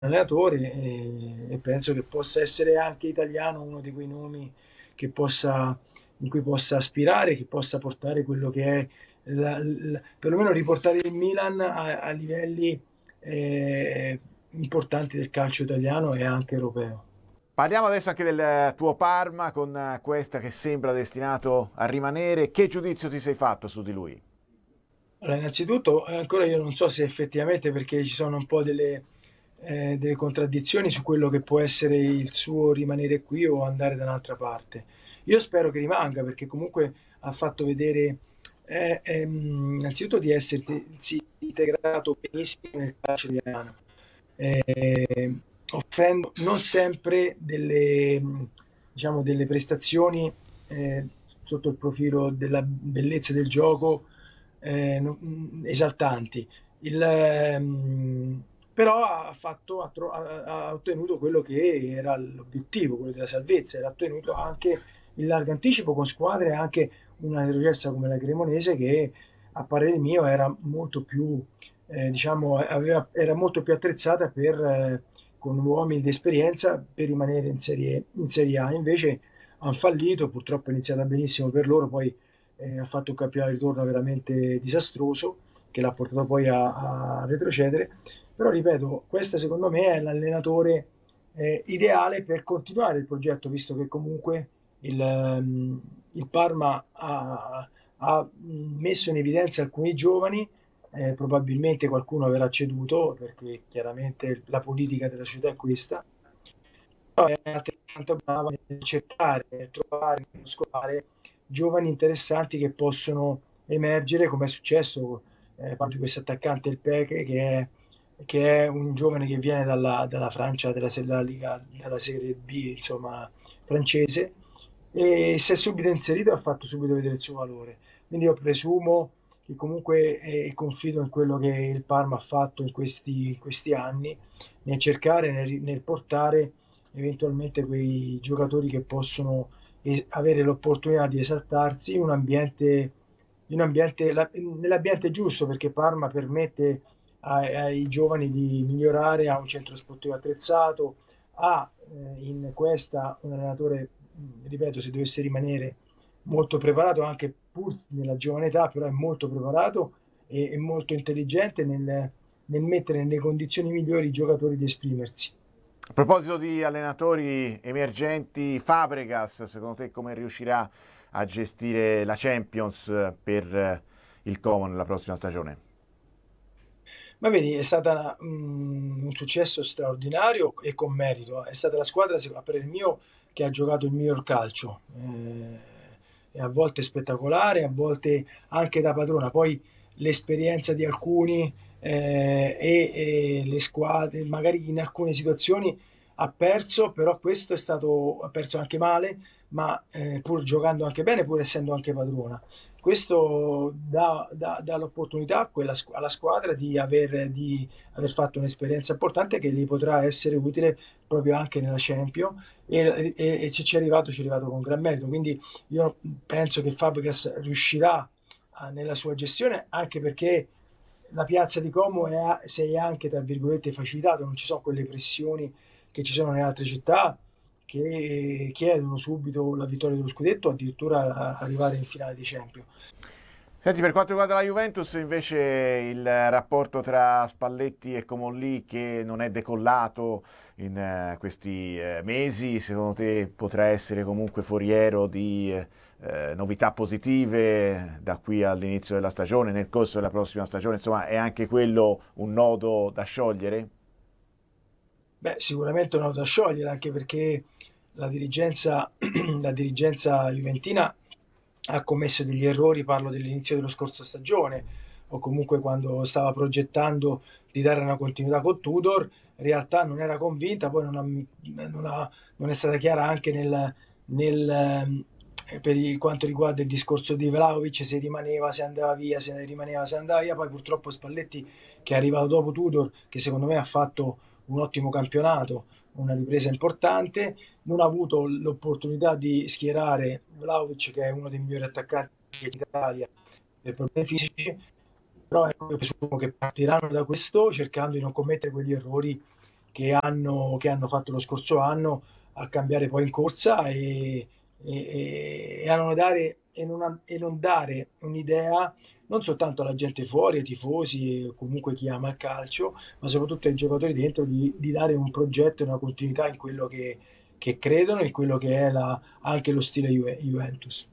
allenatore e penso che possa essere anche italiano uno di quei nomi che in cui possa aspirare, che possa portare quello che è, perlomeno riportare il Milan a livelli importanti del calcio italiano e anche europeo. Parliamo adesso anche del tuo Parma con questa che sembra destinato a rimanere. Che giudizio ti sei fatto su di lui? Allora, innanzitutto, ancora io non so se effettivamente perché ci sono un po' delle contraddizioni su quello che può essere il suo rimanere qui o andare da un'altra parte. Io spero che rimanga perché comunque ha fatto vedere innanzitutto di essersi integrato benissimo nel calcio italiano, offrendo non sempre diciamo, delle prestazioni eh, sotto il profilo della bellezza del gioco esaltanti. Però ha ottenuto quello che era l'obiettivo, quello della salvezza, era ottenuto anche in largo anticipo con squadre anche una retrocessa come la Cremonese che a parere mio era molto più diciamo, era molto più attrezzata con uomini di esperienza per rimanere in serie A. Invece hanno fallito, purtroppo è iniziata benissimo per loro, poi ha fatto un campionato di ritorno veramente disastroso che l'ha portato poi a retrocedere. Però ripeto, questo secondo me è l'allenatore ideale per continuare il progetto, visto che comunque il Parma ha messo in evidenza alcuni giovani, probabilmente qualcuno verrà ceduto perché chiaramente la politica della società è questa, però è altrettanto brava nel cercare, nel trovare, nel scovare giovani interessanti che possono emergere, come è successo, parlo di questo attaccante il Peque, che è un giovane che viene dalla Francia, della Liga, dalla Serie B, insomma, francese, e si è subito inserito e ha fatto subito vedere il suo valore. Quindi io presumo che comunque confido in quello che il Parma ha fatto in questi anni, nel cercare, nel portare eventualmente quei giocatori che possono avere l'opportunità di esaltarsi nell'ambiente giusto, perché Parma permette ai giovani di migliorare, ha un centro sportivo attrezzato, ha in questa un allenatore, ripeto, se dovesse rimanere molto preparato anche pur nella giovane età, però è molto preparato e molto intelligente nel mettere nelle condizioni migliori i giocatori di esprimersi. A proposito di allenatori emergenti, Fabregas, secondo te come riuscirà a gestire la Champions per il Como nella prossima stagione? Ma vedi, è stata un successo straordinario e con merito. È stata la squadra, a parer mio, che ha giocato il miglior calcio. E a volte spettacolare, a volte anche da padrona. Poi l'esperienza di alcuni e le squadre, magari in alcune situazioni ha perso, però questo è stato, ha perso anche male, ma pur giocando anche bene, pur essendo anche padrona. Questo dà l'opportunità alla squadra di aver fatto un'esperienza importante che gli potrà essere utile proprio anche nella Champions e se ci è arrivato con gran merito. Quindi io penso che Fabregas riuscirà nella sua gestione anche perché la piazza di Como si è anche, tra virgolette, facilitato, non ci sono quelle pressioni che ci sono nelle altre città che chiedono subito la vittoria dello scudetto, addirittura arrivare in finale di Champions. Senti, per quanto riguarda la Juventus, invece il rapporto tra Spalletti e Comolli che non è decollato in questi mesi, secondo te potrà essere comunque foriero di novità positive da qui all'inizio della stagione, nel corso della prossima stagione, insomma è anche quello un nodo da sciogliere? Beh, sicuramente non da sciogliere, anche perché la dirigenza juventina ha commesso degli errori, parlo dell'inizio della scorsa stagione, o comunque quando stava progettando di dare una continuità con Tudor, in realtà non era convinta, poi non è stata chiara anche quanto riguarda il discorso di Vlahovic, se rimaneva, se andava via, se ne rimaneva, se andava via, poi purtroppo Spalletti che è arrivato dopo Tudor, che secondo me ha fatto un ottimo campionato, una ripresa importante, non ha avuto l'opportunità di schierare Vlahovic, che è uno dei migliori attaccanti d'Italia per problemi fisici, però ecco, io presumo che partiranno da questo cercando di non commettere quegli errori che hanno fatto lo scorso anno a cambiare poi in corsa e a non dare, e non dare un'idea non soltanto alla gente fuori, ai tifosi o comunque chi ama il calcio, ma soprattutto ai giocatori dentro di dare un progetto e una continuità in quello che credono e quello che è anche lo stile Juventus.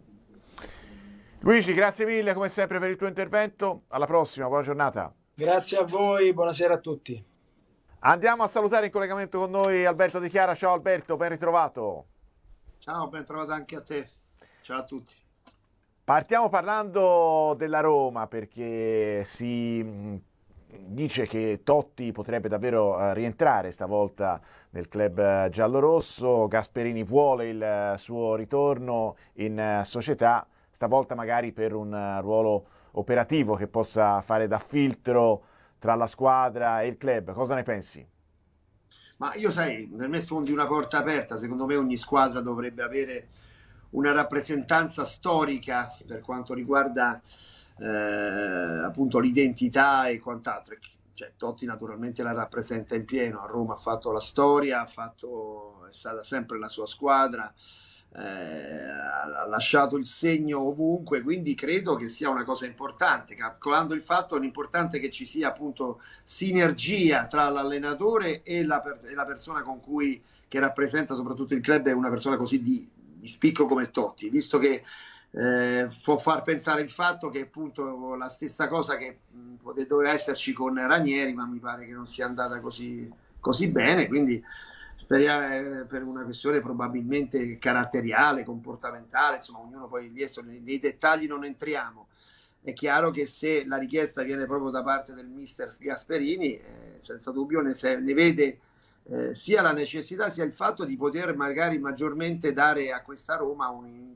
Luigi, grazie mille come sempre per il tuo intervento. Alla prossima, buona giornata. Grazie a voi, buonasera a tutti. Andiamo a salutare in collegamento con noi Alberto Di Chiara. Ciao Alberto, ben ritrovato. Ciao, ben trovato anche a te. Ciao a tutti. Partiamo parlando della Roma perché si dice che Totti potrebbe davvero rientrare stavolta nel club giallorosso. Gasperini vuole il suo ritorno in società, stavolta magari per un ruolo operativo che possa fare da filtro tra la squadra e il club. Cosa ne pensi? Ma io sai, per me sfondi una porta aperta. Secondo me ogni squadra dovrebbe avere una rappresentanza storica per quanto riguarda appunto l'identità e quant'altro. Cioè, Totti naturalmente la rappresenta in pieno. A Roma ha fatto la storia, è stata sempre la sua squadra, ha lasciato il segno ovunque, quindi credo che sia una cosa importante, calcolando il fatto che l'importante è che ci sia appunto sinergia tra l'allenatore e la persona con cui che rappresenta soprattutto il club, è una persona così di spicco come Totti, visto che può far pensare il fatto che appunto la stessa cosa che doveva esserci con Ranieri, ma mi pare che non sia andata così bene, quindi speriamo, per una questione probabilmente caratteriale, comportamentale, insomma ognuno poi nei dettagli non entriamo. È chiaro che se la richiesta viene proprio da parte del mister Gasperini, senza dubbio ne vede sia la necessità sia il fatto di poter magari maggiormente dare a questa Roma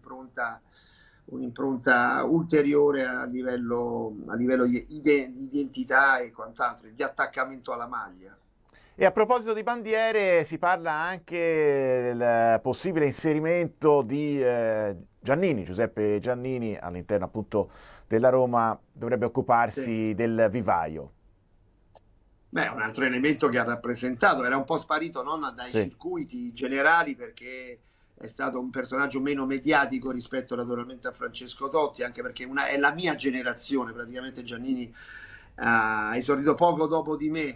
un'impronta ulteriore a livello di identità e quant'altro, di attaccamento alla maglia. E a proposito di bandiere, si parla anche del possibile inserimento di Giannini, Giuseppe Giannini, all'interno appunto della Roma, dovrebbe occuparsi del vivaio. Beh, un altro elemento che ha rappresentato, era un po' sparito non dai circuiti generali perché è stato un personaggio meno mediatico rispetto naturalmente a Francesco Totti, anche perché è la mia generazione, praticamente Giannini ha esordito poco dopo di me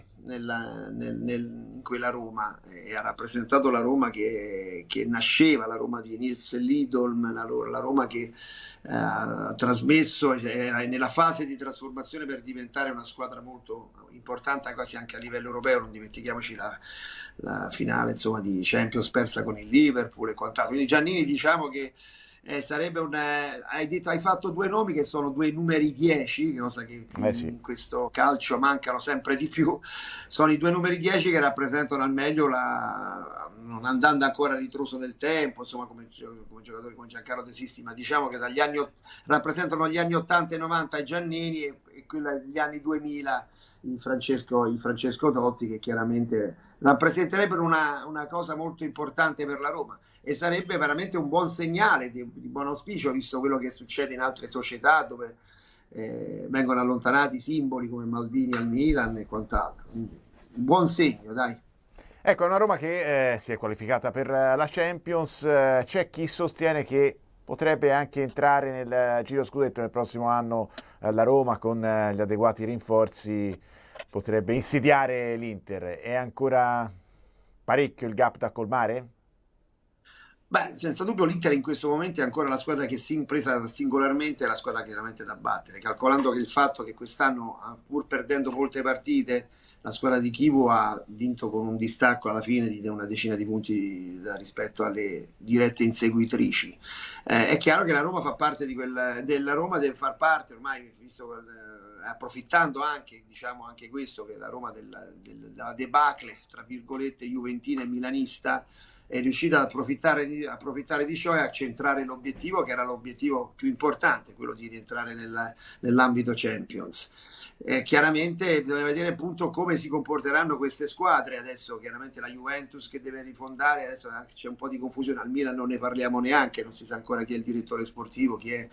in quella Roma e ha rappresentato la Roma che nasceva, la Roma di Nils Lidolm, la Roma che ha trasmesso, era nella fase di trasformazione per diventare una squadra molto importante quasi anche a livello europeo. Non dimentichiamoci la finale insomma di Champions persa con il Liverpool e quant'altro. Quindi Giannini, diciamo che sarebbe hai fatto due nomi che sono due numeri 10, cosa che in questo calcio mancano sempre di più. Sono i due numeri 10 che rappresentano al meglio non andando ancora a ritroso del tempo, insomma, come giocatori come Giancarlo De Sisti, ma diciamo che rappresentano gli anni 80 e 90 i Giannini e gli anni 2000 il Francesco Totti, che chiaramente rappresenterebbero una cosa molto importante per la Roma e sarebbe veramente un buon segnale di buon auspicio, visto quello che succede in altre società dove vengono allontanati simboli come Maldini al Milan e quant'altro. Quindi, un buon segno, dai. Ecco, è una Roma che si è qualificata per la Champions. C'è chi sostiene che potrebbe anche entrare nel Giro Scudetto nel prossimo anno. La Roma con gli adeguati rinforzi potrebbe insidiare l'Inter. È ancora parecchio il gap da colmare? Beh, senza dubbio l'Inter in questo momento è ancora la squadra che si presa singolarmente è la squadra chiaramente da battere, calcolando che il fatto che quest'anno, pur perdendo molte partite, la squadra di Chievo ha vinto con un distacco alla fine di una decina di punti rispetto alle dirette inseguitrici. È chiaro che la Roma fa parte della Roma deve far parte ormai, visto approfittando anche, diciamo anche questo, che la Roma della debacle, tra virgolette, juventina e milanista, è riuscita ad approfittare di ciò e a centrare l'obiettivo, che era l'obiettivo più importante, quello di rientrare nell'ambito Champions. Chiaramente bisogna vedere appunto come si comporteranno queste squadre. Adesso chiaramente la Juventus che deve rifondare, adesso c'è un po' di confusione, al Milan non ne parliamo neanche, non si sa ancora chi è il direttore sportivo, chi è,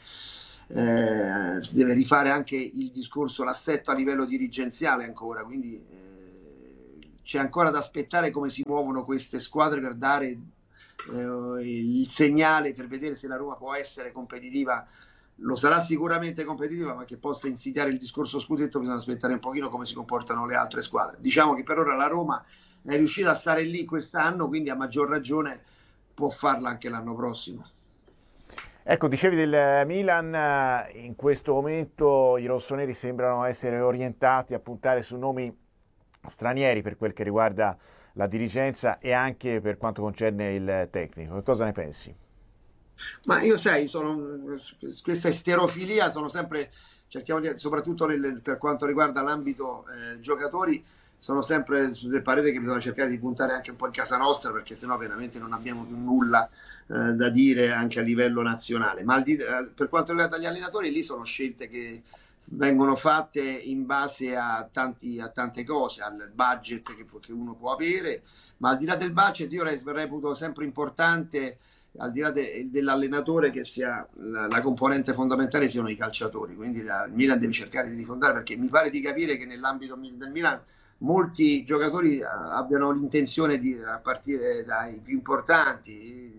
si deve rifare anche il discorso, l'assetto a livello dirigenziale ancora, quindi c'è ancora da aspettare come si muovono queste squadre per dare il segnale, per vedere se la Roma può essere competitiva. Lo sarà sicuramente competitiva, ma che possa insidiare il discorso scudetto bisogna aspettare un pochino come si comportano le altre squadre. Diciamo che per ora la Roma è riuscita a stare lì quest'anno, quindi a maggior ragione può farla anche l'anno prossimo. Ecco, dicevi del Milan, in questo momento i rossoneri sembrano essere orientati a puntare su nomi stranieri per quel che riguarda la dirigenza e anche per quanto concerne il tecnico. Che cosa ne pensi? Ma io sai, questa esterofilia sono sempre, cerchiamo di, soprattutto per quanto riguarda l'ambito giocatori, sono sempre del parere che bisogna cercare di puntare anche un po' in casa nostra, perché sennò veramente non abbiamo più nulla da dire anche a livello nazionale. Ma per quanto riguarda gli allenatori, lì sono scelte che vengono fatte in base a tante cose, al budget che uno può avere, ma al di là del budget io reputo sempre importante, al di là dell'allenatore, che sia la componente fondamentale siano i calciatori. Quindi il Milan deve cercare di rifondare, perché mi pare di capire che nell'ambito del Milan molti giocatori abbiano l'intenzione di, a partire dai più importanti,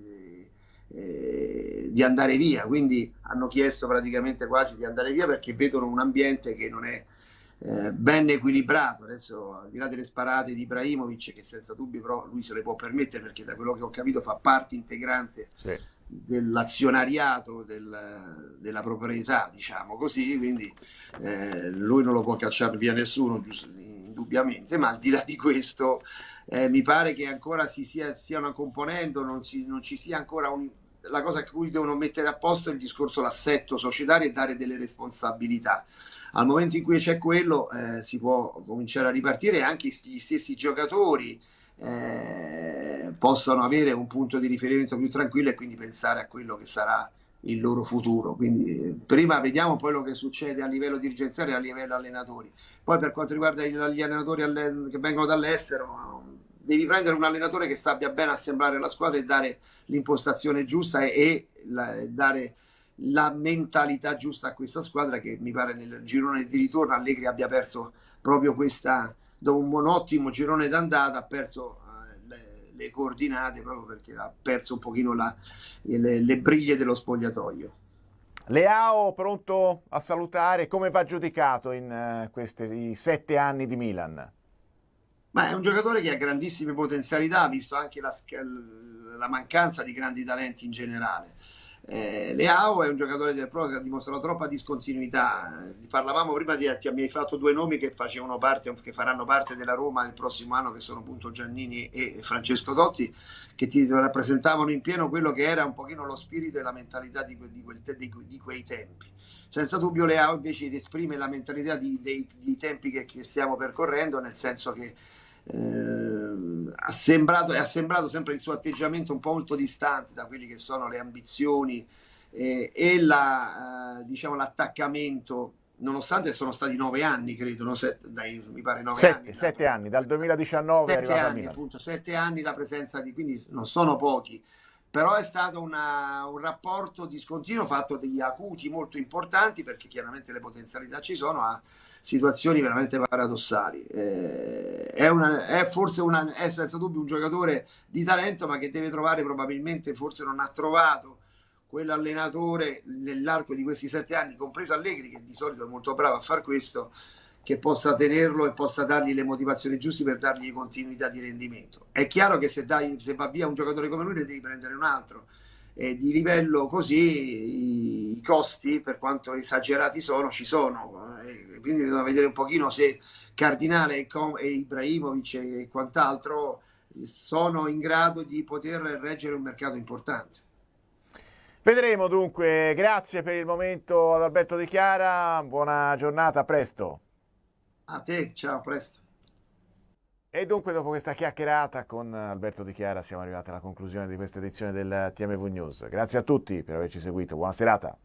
di andare via, quindi hanno chiesto praticamente quasi di andare via perché vedono un ambiente che non è ben equilibrato. Adesso, al di là delle sparate di Ibrahimovic, che senza dubbio però lui se le può permettere, perché da quello che ho capito fa parte integrante dell'azionariato della proprietà, diciamo così, quindi lui non lo può cacciare via nessuno, indubbiamente, ma al di là di questo mi pare che ancora stiano componendo, non ci sia ancora la cosa che cui devono mettere a posto è il discorso l'assetto societario e dare delle responsabilità. Al momento in cui c'è quello si può cominciare a ripartire, e anche gli stessi giocatori possano avere un punto di riferimento più tranquillo e quindi pensare a quello che sarà il loro futuro. Quindi prima vediamo quello che succede a livello dirigenziale e a livello allenatori. Poi per quanto riguarda gli allenatori che vengono dall'estero, devi prendere un allenatore che sappia bene assemblare la squadra e dare l'impostazione giusta e dare la mentalità giusta a questa squadra, che mi pare nel girone di ritorno Allegri abbia perso proprio questa, dopo un ottimo girone d'andata ha perso le coordinate, proprio perché ha perso un pochino le briglie dello spogliatoio. Leao pronto a salutare, come va giudicato in questi 7 anni di Milan? Ma è un giocatore che ha grandissime potenzialità, visto anche la mancanza di grandi talenti in generale. Leao è un giocatore che ha dimostrato troppa discontinuità. Parlavamo prima mi hai fatto 2 nomi che facevano parte, che faranno parte della Roma del prossimo anno, che sono appunto Giannini e Francesco Totti, che ti rappresentavano in pieno quello che era un pochino lo spirito e la mentalità di quei tempi. Senza dubbio Leao invece esprime la mentalità dei tempi che stiamo percorrendo, nel senso che è sembrato sempre il suo atteggiamento un po' molto distante da quelli che sono le ambizioni e diciamo l'attaccamento, nonostante sono stati 9 anni, credo, no? Mi pare 9 anni. 7 anni, dal 2019 è arrivato a Milano. Appunto, 7 anni la presenza quindi non sono pochi, però è stato un rapporto discontinuo fatto degli acuti molto importanti, perché chiaramente le potenzialità ci sono, a situazioni veramente paradossali. È senza dubbio un giocatore di talento, ma che deve trovare, probabilmente forse non ha trovato quell'allenatore nell'arco di questi 7 anni, compreso Allegri, che di solito è molto bravo a far questo, che possa tenerlo e possa dargli le motivazioni giuste per dargli continuità di rendimento. È chiaro che se va via un giocatore come lui ne devi prendere un altro, e di livello così i costi, per quanto esagerati ci sono, quindi bisogna vedere un pochino se Cardinale e Ibrahimovic e quant'altro sono in grado di poter reggere un mercato importante. Vedremo dunque. Grazie per il momento ad Alberto Di Chiara, buona giornata, a presto. A te, ciao, a presto. E dunque, dopo questa chiacchierata con Alberto Di Chiara, siamo arrivati alla conclusione di questa edizione del TMV News. Grazie a tutti per averci seguito, buona serata.